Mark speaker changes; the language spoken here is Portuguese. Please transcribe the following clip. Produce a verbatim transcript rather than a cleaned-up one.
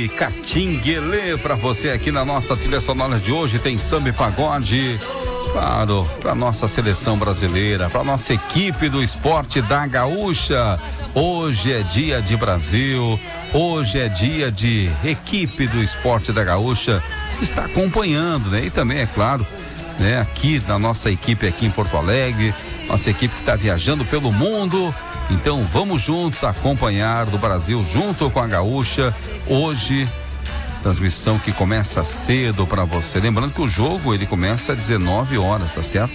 Speaker 1: de Catinguelê para você aqui na nossa trilha sonora de hoje. Tem samba e pagode, claro, para nossa seleção brasileira, para nossa equipe do esporte da Gaúcha. Hoje é dia de Brasil, hoje é dia de equipe do esporte da Gaúcha que está acompanhando, né? E também, é claro, né, aqui na nossa equipe aqui em Porto Alegre, nossa equipe que está viajando pelo mundo. Então vamos juntos acompanhar do Brasil junto com a Gaúcha. Hoje, transmissão que começa cedo para você. Lembrando que o jogo ele começa às dezenove horas, tá certo?